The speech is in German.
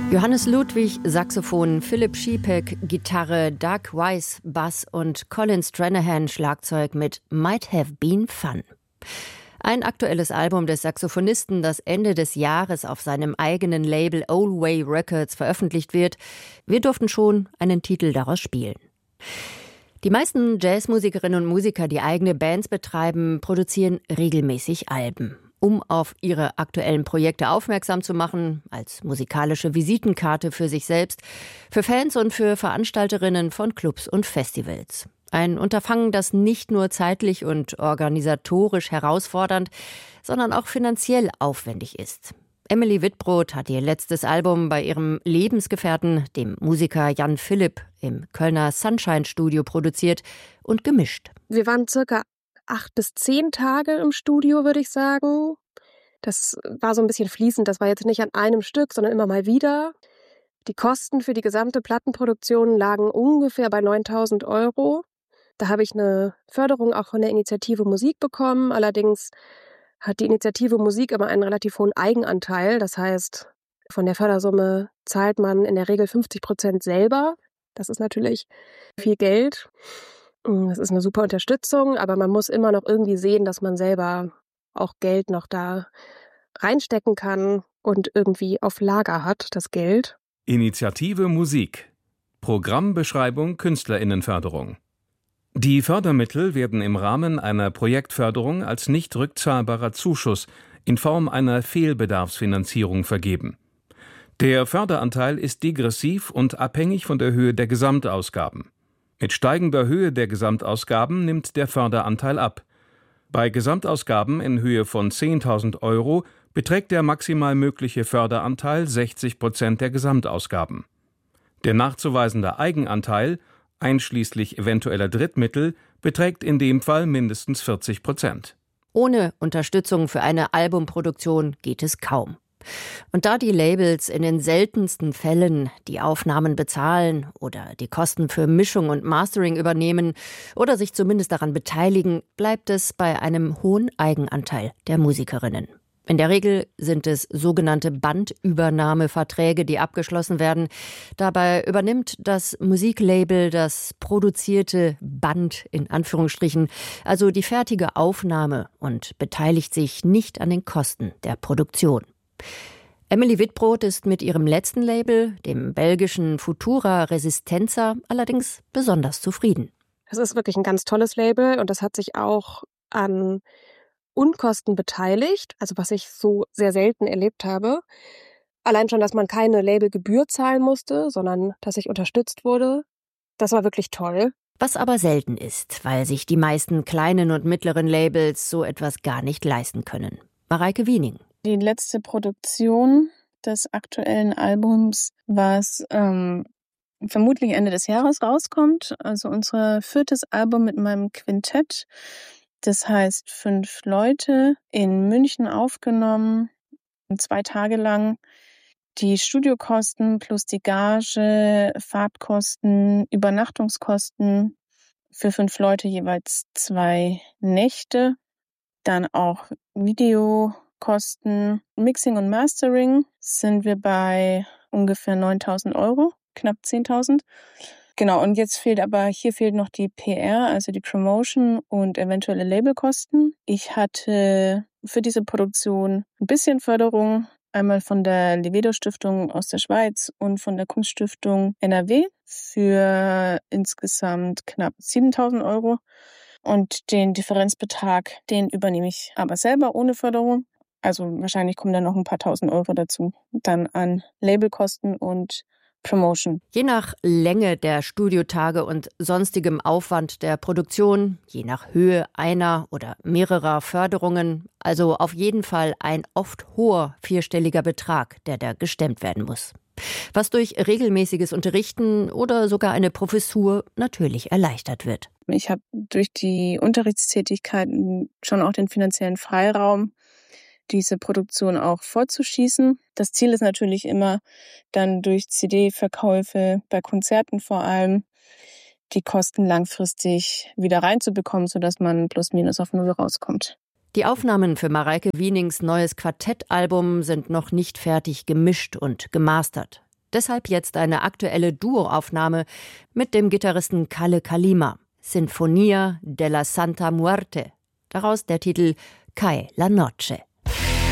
Johannes Ludwig, Saxophon, Philipp Schiepeck, Gitarre, Doug Weiss, Bass und Colin Stranahan, Schlagzeug mit Might Have Been Fun. Ein aktuelles Album des Saxophonisten, das Ende des Jahres auf seinem eigenen Label Old Way Records veröffentlicht wird. Wir durften schon einen Titel daraus spielen. Die meisten Jazzmusikerinnen und Musiker, die eigene Bands betreiben, produzieren regelmäßig Alben, um auf ihre aktuellen Projekte aufmerksam zu machen, als musikalische Visitenkarte für sich selbst, für Fans und für Veranstalterinnen von Clubs und Festivals. Ein Unterfangen, das nicht nur zeitlich und organisatorisch herausfordernd, sondern auch finanziell aufwendig ist. Emily Wittbrod hat ihr letztes Album bei ihrem Lebensgefährten, dem Musiker Jan Philipp, im Kölner Sunshine Studio produziert und gemischt. Wir waren circa 8 bis 10 Tage im Studio, würde ich sagen. Das war so ein bisschen fließend. Das war jetzt nicht an einem Stück, sondern immer mal wieder. Die Kosten für die gesamte Plattenproduktion lagen ungefähr bei 9.000 €. Da habe ich eine Förderung auch von der Initiative Musik bekommen. Allerdings hat die Initiative Musik immer einen relativ hohen Eigenanteil. Das heißt, von der Fördersumme zahlt man in der Regel 50% selber. Das ist natürlich viel Geld. Das ist eine super Unterstützung, aber man muss immer noch irgendwie sehen, dass man selber auch Geld noch da reinstecken kann und irgendwie auf Lager hat, das Geld. Initiative Musik. Programmbeschreibung Künstlerinnenförderung. Die Fördermittel werden im Rahmen einer Projektförderung als nicht rückzahlbarer Zuschuss in Form einer Fehlbedarfsfinanzierung vergeben. Der Förderanteil ist degressiv und abhängig von der Höhe der Gesamtausgaben. Mit steigender Höhe der Gesamtausgaben nimmt der Förderanteil ab. Bei Gesamtausgaben in Höhe von 10.000 € beträgt der maximal mögliche Förderanteil 60% der Gesamtausgaben. Der nachzuweisende Eigenanteil, einschließlich eventueller Drittmittel, beträgt in dem Fall mindestens 40%. Ohne Unterstützung für eine Albumproduktion geht es kaum. Und da die Labels in den seltensten Fällen die Aufnahmen bezahlen oder die Kosten für Mischung und Mastering übernehmen oder sich zumindest daran beteiligen, bleibt es bei einem hohen Eigenanteil der Musikerinnen. In der Regel sind es sogenannte Bandübernahmeverträge, die abgeschlossen werden. Dabei übernimmt das Musiklabel das produzierte Band in Anführungsstrichen, also die fertige Aufnahme, und beteiligt sich nicht an den Kosten der Produktion. Emily Wittbrod ist mit ihrem letzten Label, dem belgischen Futura Resistenza, allerdings besonders zufrieden. Das ist wirklich ein ganz tolles Label und das hat sich auch an Unkosten beteiligt, also was ich so sehr selten erlebt habe. Allein schon, dass man keine Labelgebühr zahlen musste, sondern dass ich unterstützt wurde. Das war wirklich toll. Was aber selten ist, weil sich die meisten kleinen und mittleren Labels so etwas gar nicht leisten können. Mareike Wiening. Die letzte Produktion des aktuellen Albums, was vermutlich Ende des Jahres rauskommt. Also unser 4. Album mit meinem Quintett. Das heißt 5 Leute in München aufgenommen, 2 Tage lang. Die Studiokosten plus die Gage, Fahrtkosten, Übernachtungskosten für 5 Leute jeweils 2 Nächte. Dann auch Videokosten, Mixing und Mastering sind wir bei ungefähr 9.000 €, knapp 10.000. Genau, und hier fehlt noch die PR, also die Promotion und eventuelle Labelkosten. Ich hatte für diese Produktion ein bisschen Förderung, einmal von der Livedo-Stiftung aus der Schweiz und von der Kunststiftung NRW für insgesamt knapp 7.000 €. Und den Differenzbetrag, den übernehme ich aber selber ohne Förderung. Also wahrscheinlich kommen dann noch ein paar tausend Euro dazu, dann an Labelkosten und Promotion. Je nach Länge der Studiotage und sonstigem Aufwand der Produktion, je nach Höhe einer oder mehrerer Förderungen, also auf jeden Fall ein oft hoher vierstelliger Betrag, der da gestemmt werden muss. Was durch regelmäßiges Unterrichten oder sogar eine Professur natürlich erleichtert wird. Ich habe durch die Unterrichtstätigkeiten schon auch den finanziellen Freiraum, diese Produktion auch fortzuschießen. Das Ziel ist natürlich immer, dann durch CD-Verkäufe bei Konzerten vor allem die Kosten langfristig wieder reinzubekommen, sodass man plus minus auf Null rauskommt. Die Aufnahmen für Mareike Wienings neues Quartettalbum sind noch nicht fertig gemischt und gemastert. Deshalb jetzt eine aktuelle Duoaufnahme mit dem Gitarristen Kalle Kalima, Sinfonia della Santa Muerte. Daraus der Titel Cae la Noche.